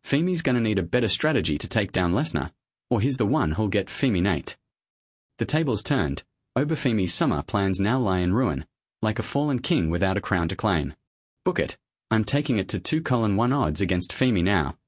Femi's gonna need a better strategy to take down Lesnar, or he's the one who'll get Femi Nate. The tables turned. Obafemi's summer plans now lie in ruin, like a fallen king without a crown to claim. Book it. I'm taking it to 2:1 odds against Femi now.